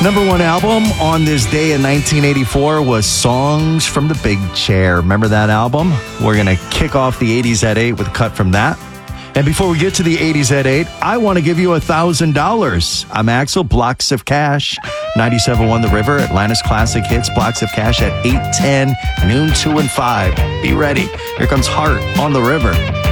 Number one album on this day in 1984 was Songs from the Big Chair. Remember that album? We're going to kick off the 80s at 8 with a cut from that. And before we get to the 80s at 8, I want to give you $1,000. I'm Axel, Blocks of Cash, 97.1 The River, Atlanta's Classic Hits, Blocks of Cash at 8:10, noon, 2, and 5. Be ready. Here comes Heart on the River.